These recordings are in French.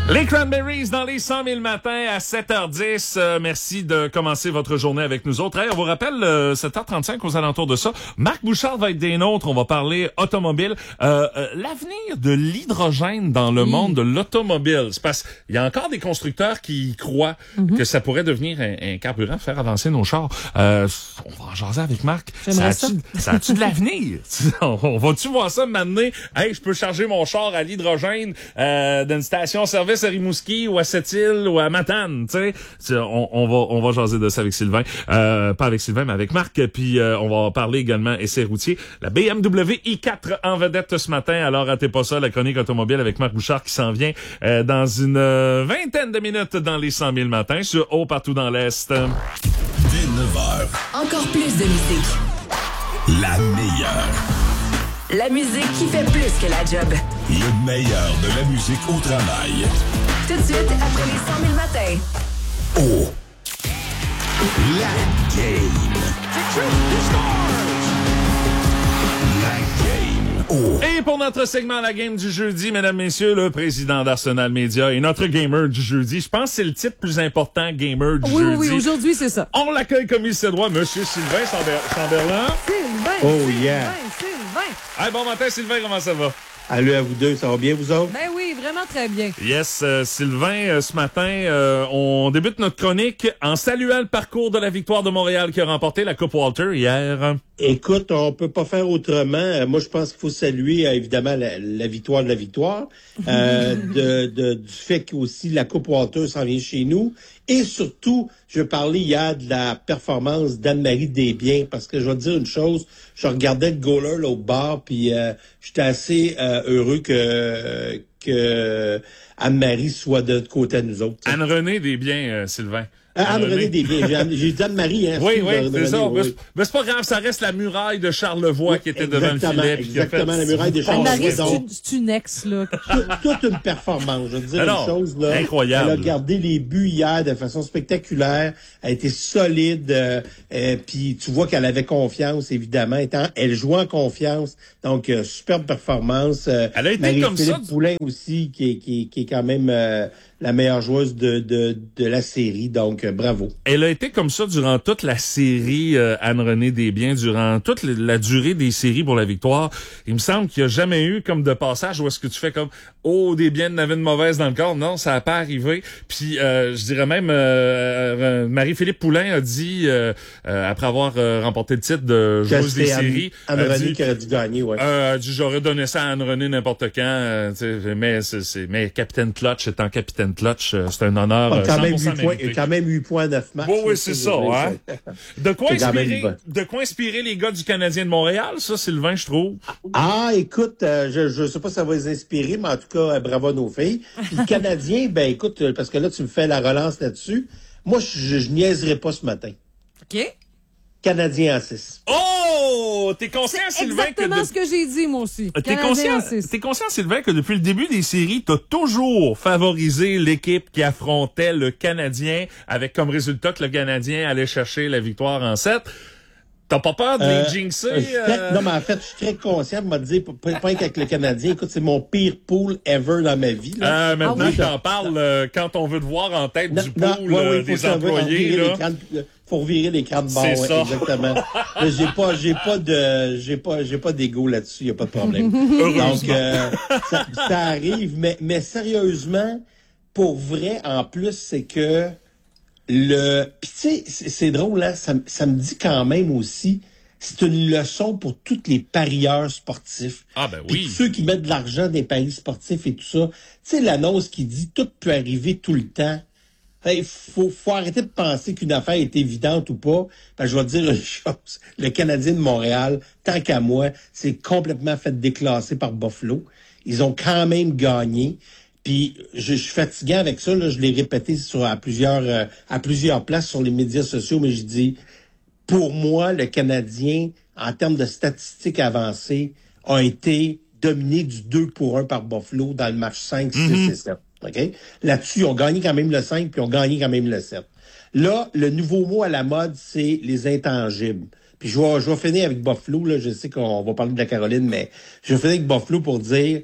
Les Cranberries dans les 100 000 matins à 7h10. Merci de commencer votre journée avec nous autres. Hey, on vous rappelle 7h35 aux alentours de ça. Marc Bouchard va être des nôtres. On va parler automobile. L'avenir de l'hydrogène dans le monde de l'automobile. C'est parce qu'il y a encore des constructeurs qui croient que ça pourrait devenir un carburant, faire avancer nos chars. On va en jaser avec Marc. Ça a-tu de l'avenir? On va-tu voir ça m'amener? Hey, je peux charger mon char à l'hydrogène d'une station-service à Rimouski ou à Sept-Îles ou à Matane, tu sais. On va jaser de ça avec Sylvain. Pas avec Sylvain, mais avec Marc. Puis on va parler également essai routier. La BMW i4 en vedette ce matin. Alors ratez pas ça, la chronique automobile avec Marc Bouchard qui s'en vient dans une vingtaine de minutes dans les 100 000 matins sur Haut partout dans l'Est. Dès 9h. Encore plus de musique. La meilleure. La musique qui fait plus que la job. Le meilleur de la musique au travail. Tout de suite, après les 100 000 matins. Oh. La game. La game. Oh. Et pour notre segment La Game du jeudi, mesdames, messieurs, le président d'Arsenal Media et notre gamer du jeudi. Je pense que c'est le titre plus important, gamer du jeudi. Oui, aujourd'hui, c'est ça. On l'accueille comme il se doit, Monsieur Sylvain Chamberlain. Sylvain. Hey, bon matin, Sylvain, comment ça va? Allô à vous deux, ça va bien vous autres? Ben oui, vraiment très bien. Yes, Sylvain, ce matin, on débute notre chronique en saluant le parcours de la victoire de Montréal qui a remporté la Coupe Walter hier. Écoute, on peut pas faire autrement. Moi, je pense qu'il faut saluer évidemment la victoire de la victoire, du fait qu'aussi la Coupe Walter s'en vient chez nous. Et surtout, je parlais hier de la performance d'Anne-Marie Desbiens, parce que je vais te dire une chose, je regardais le goaler là, au bar, puis j'étais assez heureux que Anne-Marie soit de l'autre côté de nous autres. T'sais. Anne-Renée Desbiens, Sylvain. Anne-Renée Desbiens. J'ai dit Anne-Marie, hein. Oui, c'est ça. Oui. Mais c'est pas grave, ça reste la muraille de Charlevoix qui était devant le filet. Exactement, la muraille de Charlevoix. Anne-Marie, c'est une ex, là. Toute une performance. Je veux dire une chose, là. Incroyable. Elle a gardé les buts hier de façon spectaculaire. Elle a été solide. Puis tu vois qu'elle avait confiance, évidemment. Elle jouait en confiance. Donc, superbe performance. Elle a été comme ça. Marie-Philippe Poulin aussi, qui est quand même la meilleure joueuse de la série. Donc, bravo. Elle a été comme ça durant toute la série Anne-Renée Desbiens, durant toute la durée des séries pour la victoire. Il me semble qu'il n'y a jamais eu comme de passage où est-ce que tu fais comme « Oh, Desbiens n'avait une mauvaise dans le corps. » Non, ça n'a pas arrivé. Puis, je dirais même, Marie-Philippe Poulin a dit, après avoir remporté le titre de joueuse des séries... Anne-Renée qui aurait dû gagner, ouais. J'aurais donné ça à Anne-Renée n'importe quand. Mais Capitaine Clutch étant Capitaine Clutch, c'est un honneur. Quand même 8 points, 9 matchs. Oui, c'est ça, hein. De quoi inspirer les gars du Canadien de Montréal, ça, Sylvain, je trouve? Ah, écoute, je sais pas si ça va les inspirer, mais en tout cas, bravo à nos filles. Puis le Canadien, ben écoute, parce que là, tu me fais la relance là-dessus. Moi, je niaiserai pas ce matin. OK. Canadien en 6. Oh! T'es conscient, Sylvain, exactement ce que j'ai dit, moi aussi. T'es conscient, Sylvain, que depuis le début des séries, t'as toujours favorisé l'équipe qui affrontait le Canadien, avec comme résultat que le Canadien allait chercher la victoire en 7. T'as pas peur de les jinxer? Non, mais en fait, je suis très conscient de me dire, pas qu'avec le Canadien, écoute, c'est mon pire pool ever dans ma vie. Là. Maintenant, t'en parles quand on veut te voir en tête du pool des employés. Faut revirer les crânes de bord, c'est ça. Exactement. J'ai pas d'ego là-dessus, y a pas de problème. Donc, ça arrive, mais sérieusement, pour vrai, en plus, c'est que puis tu sais, c'est drôle, hein, ça me dit quand même aussi, c'est une leçon pour tous les parieurs sportifs. Ah ben oui. Puis ceux qui mettent de l'argent dans les paris sportifs et tout ça. Tu sais, l'annonce qui dit tout peut arriver tout le temps. Il faut arrêter de penser qu'une affaire est évidente ou pas. Je vais te dire une chose. Le Canadien de Montréal, tant qu'à moi, c'est complètement fait déclasser par Buffalo. Ils ont quand même gagné. Puis je suis fatigué avec ça. Là, je l'ai répété à plusieurs places sur les médias sociaux, mais je dis, pour moi, le Canadien, en termes de statistiques avancées, a été dominé du 2-1 par Buffalo dans le match 5, 6 et 7. Okay? Là-dessus, ils ont gagné quand même le 5, puis ils ont gagné quand même le 7. Là, le nouveau mot à la mode, c'est les intangibles. Puis je vais finir avec Buffalo. Là, je sais qu'on va parler de la Caroline, mais je vais finir avec Buffalo pour dire,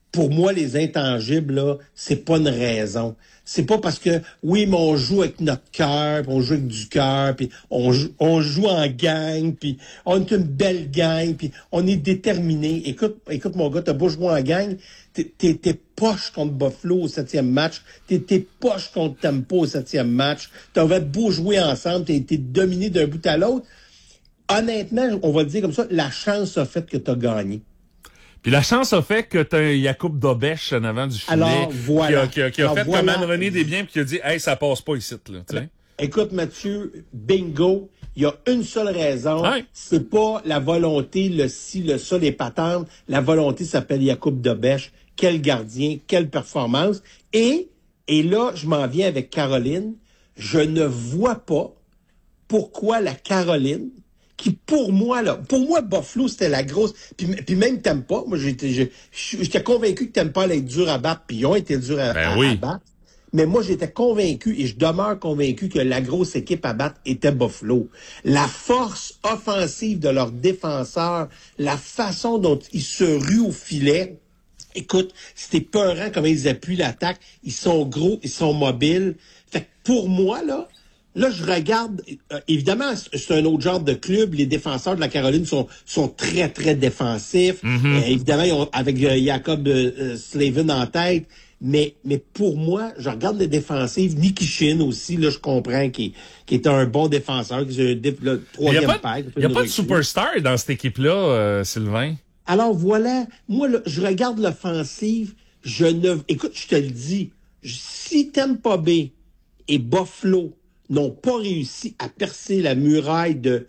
pour moi, les intangibles, là, c'est pas une raison. C'est pas parce que, oui, mais on joue avec notre cœur, puis on joue avec du cœur, puis on joue en gang, puis on est une belle gang, puis on est déterminé. Écoute, mon gars, t'as beau jouer en gang, t'es poche contre Buffalo au 7e match, t'es poche contre Tampa au 7e match, t'avais beau jouer ensemble, t'as été dominé d'un bout à l'autre. Honnêtement, on va le dire comme ça, la chance a fait que t'as gagné. Puis la chance a fait que t'as Jakub Dobeš en avant du filet. Alors, voilà. Qui a fait comme Anne-Renée Desbiens puis qui a dit « Hey, ça passe pas ici, là. » Écoute, Mathieu, bingo, il y a une seule raison. Ouais. C'est pas la volonté, le ci, le ça, les patentes. La volonté s'appelle Jakub Dobeš. Quel gardien, quelle performance. Et là, je m'en viens avec Caroline. Je ne vois pas pourquoi la Caroline, qui pour moi, Buffalo, c'était la grosse. Puis même Tampa, moi, j'étais convaincu que Tampa allait être dur à battre, puis ils ont été durs à battre. Mais moi, j'étais convaincu, et je demeure convaincu que la grosse équipe à battre était Buffalo. La force offensive de leurs défenseurs, la façon dont ils se ruent au filet, écoute, c'était peurant comment ils appuient l'attaque. Ils sont gros, ils sont mobiles. Fait que pour moi, là, je regarde, évidemment, c'est un autre genre de club. Les défenseurs de la Caroline sont très, très défensifs. Évidemment, avec Jacob Slavin en tête. Mais pour moi, je regarde les défensives. Nikishin aussi, là, je comprends, qui est un bon défenseur, qui est le troisième paire. Il n'y a pas de superstar dans cette équipe-là, Sylvain. Alors voilà, moi, là, je regarde l'offensive. Écoute, je te le dis, si Tampa Bay et Buffalo n'ont pas réussi à percer la muraille de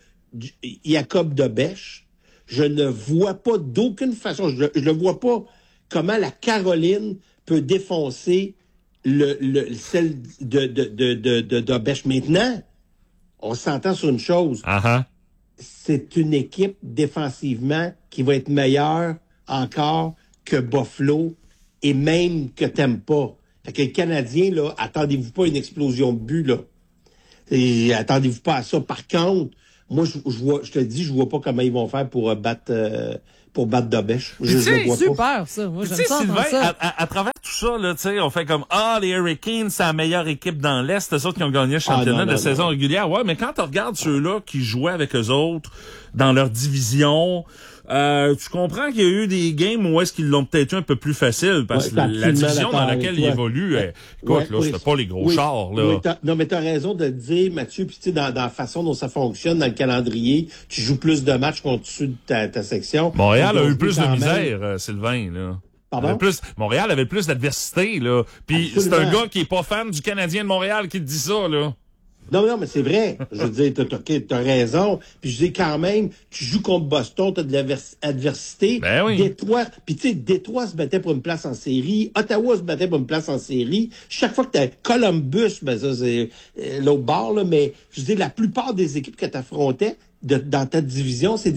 Jakub Dobeš, je ne vois pas d'aucune façon, je ne vois pas comment la Caroline peut défoncer celle de Dobeš. Maintenant, on s'entend sur une chose. C'est une équipe défensivement qui va être meilleure encore que Buffalo et même que Tampa. Fait que les Canadiens, là, attendez-vous pas à une explosion de but, là. Et attendez-vous pas à ça. Par contre, moi, je te dis, je vois pas comment ils vont faire pour battre Dobeš. C'est super, ça. Moi, j'aime ça. Sylvain, ça. à travers tout ça, là, tu sais, on fait comme, les Hurricanes, c'est la meilleure équipe dans l'Est. C'est eux qui ont gagné le championnat de saison régulière. Ouais, mais quand tu regardes ceux-là qui jouaient avec eux autres dans leur division, tu comprends qu'il y a eu des games où est-ce qu'ils l'ont peut-être eu un peu plus facile parce que la division dans laquelle ils évoluent, écoute, là, c'était pas les gros chars, là. Non, mais t'as raison de le dire, Mathieu, puis tu sais, dans la façon dont ça fonctionne, dans le calendrier, tu joues plus de matchs contre-dessus de ta section. Montréal a eu plus de misère, Sylvain, là. Pardon? Montréal avait plus d'adversité, là. Puis c'est un gars qui est pas fan du Canadien de Montréal qui te dit ça, là. Non, mais c'est vrai. Je veux dire, t'as raison. Puis je dis quand même, tu joues contre Boston, t'as de l'adversité. Ben oui. Détroit se battait pour une place en série. Ottawa se battait pour une place en série. Chaque fois que t'as Columbus, ben ça, c'est l'autre bord, là. Mais je veux dire, la plupart des équipes que t'affrontais dans ta division, c'est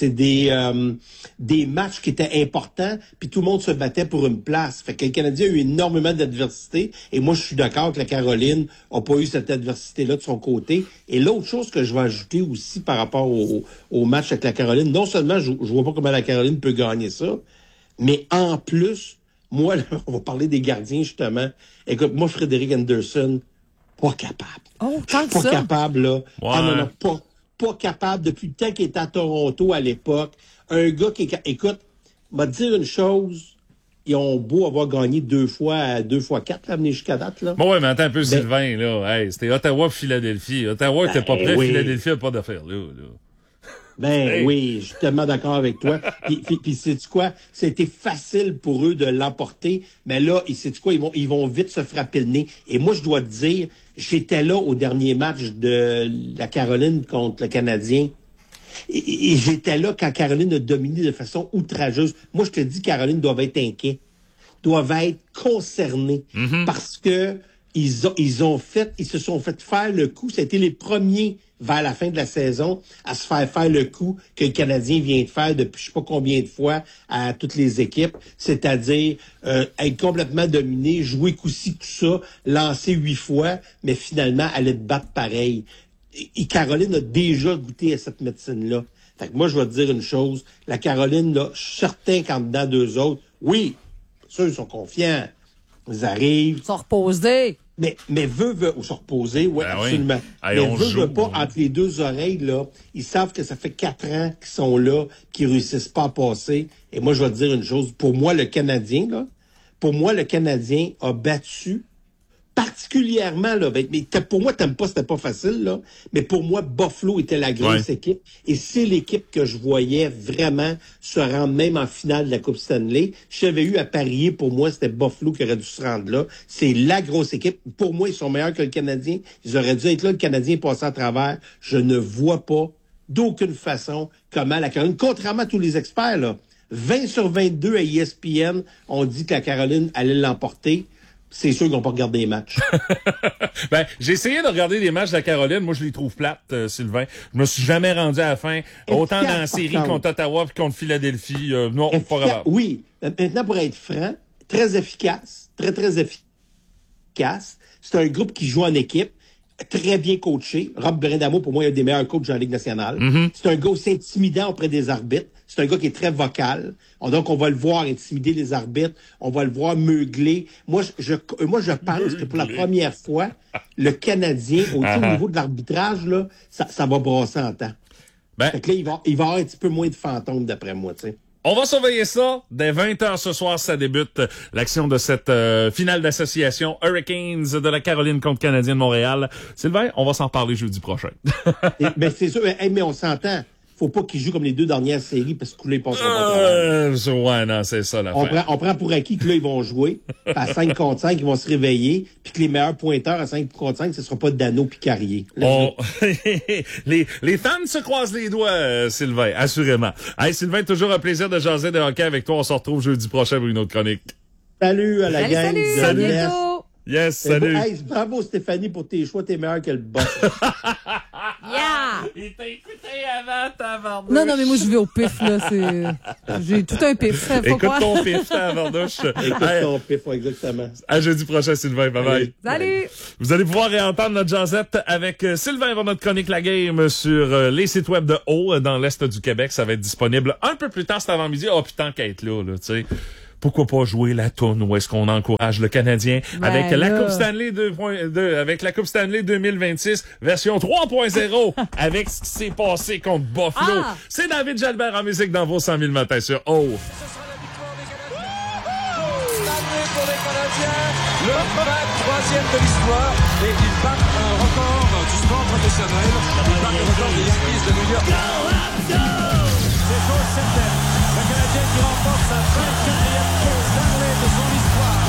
des matchs qui étaient importants, puis tout le monde se battait pour une place. Fait que le Canadien a eu énormément d'adversité, et moi, je suis d'accord que la Caroline n'a pas eu cette adversité-là de son côté. Et l'autre chose que je vais ajouter aussi par rapport au match avec la Caroline, non seulement je vois pas comment la Caroline peut gagner ça, mais en plus, moi, là, on va parler des gardiens, justement. Écoute, moi, Frédéric Anderson, pas capable. Oh, tant que pas ça. Capable, là. Ouais. Non, pas capable depuis le temps qu'il était à Toronto à l'époque. Un gars qui écoute, m'a dire une chose, ils ont beau avoir gagné 2 fois 4, là, amené jusqu'à date, là. Bon, ouais, mais attends un peu, Sylvain, là. Hey, c'était Ottawa-Philadelphie. Ottawa était pas prêt, oui. Philadelphie n'a pas d'affaires, là. Oui, je suis tellement d'accord avec toi. Puis sais-tu quoi? C'était facile pour eux de l'emporter, mais là, sais-tu quoi? Ils vont vite se frapper le nez. Et moi, je dois te dire, j'étais là au dernier match de la Caroline contre le Canadien. Et j'étais là quand Caroline a dominé de façon outrageuse. Moi, je te dis, Caroline doivent être inquiets. Doivent être concernés. Parce que ils se sont fait faire le coup. C'était les premiers vers la fin de la saison à se faire le coup que le Canadien vient de faire depuis je sais pas combien de fois à toutes les équipes, c'est-à-dire être complètement dominé, jouer coup-ci, coup-ça, lancer 8 fois, mais finalement aller te battre pareil. Et Caroline a déjà goûté à cette médecine-là. Fait que moi, je vais te dire une chose, la Caroline, là, je suis certain qu'en dedans d'eux autres, oui, sûr, ils sont confiants. Ils arrivent. Ils sont reposés. Mais veut ou se reposer, oui, Ben oui. absolument. Hey, mais on veut joue. pas, entre les deux oreilles, là, ils savent que ça fait 4 ans qu'ils sont là, qu'ils réussissent pas à passer. Et moi, je vais te dire une chose. Pour moi, le Canadien a battu particulièrement, là, pour moi, c'était pas facile, là, mais pour moi, Buffalo était la grosse équipe, et c'est l'équipe que je voyais vraiment se rendre même en finale de la Coupe Stanley. J'avais eu à parier, pour moi, c'était Buffalo qui aurait dû se rendre là. C'est la grosse équipe. Pour moi, ils sont meilleurs que le Canadien. Ils auraient dû être là, le Canadien est passé à travers. Je ne vois pas d'aucune façon comment la Caroline, contrairement à tous les experts, là, 20/22 à ESPN ont dit que la Caroline allait l'emporter. C'est sûr qu'ils n'ont pas regardé les matchs. Ben, j'ai essayé de regarder les matchs de la Caroline. Moi, je les trouve plates, Sylvain. Je me suis jamais rendu à la fin. Autant dans la série contre Ottawa puis contre Philadelphie. Non, pas grave. Oui. Maintenant, pour être franc, très efficace. Très, très efficace. C'est un groupe qui joue en équipe. Très bien coaché. Rob Brind'Amour, pour moi, est un des meilleurs coachs de la Ligue nationale. Mm-hmm. C'est un gars aussi intimidant auprès des arbitres. C'est un gars qui est très vocal. Donc, on va le voir intimider les arbitres. On va le voir meugler. Moi, je pense que pour la première fois, le Canadien, au niveau de l'arbitrage, là, ça va brasser en temps. Fait que là, il va y avoir un petit peu moins de fantômes, d'après moi, tu sais. On va surveiller ça. Dès 20h ce soir, ça débute l'action de cette finale d'association Hurricanes de la Caroline contre Canadien de Montréal. Sylvain, on va s'en parler jeudi prochain. Ben, c'est sûr. Mais on s'entend. Faut pas qu'ils jouent comme les 2 dernières séries parce que là, ils passeront pas de travail. Ouais, non, c'est ça l'affaire. On prend pour acquis que là, ils vont jouer. À 5 contre 5, ils vont se réveiller. Puis que les meilleurs pointeurs à 5 contre 5, ce sera pas Dano puis Carrier. Les fans se croisent les doigts, Sylvain, assurément. Hey, Sylvain, toujours un plaisir de jaser de hockey avec toi. On se retrouve jeudi prochain pour une autre chronique. Salut à la gang. À bientôt. Yes, salut. Hey, bravo Stéphanie pour tes choix. T'es meilleur que le boss. Yeah! Il t'a écouté avant, tabarnouche. Non, mais moi, je vais au pif, là. J'ai tout un pif. Écoute ton pif, tabarnouche. Écoute ton pif, exactement. À jeudi prochain, Sylvain. Bye-bye. Salut! Vous allez pouvoir réentendre notre jasette avec Sylvain pour notre chronique La Game sur les sites web de Haut dans l'Est du Québec. Ça va être disponible un peu plus tard cet avant-midi. Oh, putain, qu'à être là, tu sais. Pourquoi pas jouer la toune où est-ce qu'on encourage le Canadien avec la Coupe Stanley 2.2, avec la Coupe Stanley 2026 version 3.0 avec ce qui s'est passé contre Buffalo. C'est David Jalbert en musique dans vos 100 000 matins sur O. Pour les Canadiens, le 23e de l'histoire, et ils battent un record du sport professionnel. Ils battent le record des Yankees de New York. C'est chose certaine. Le Canadien qui remporte sa 24e Coupe Stanley de son histoire.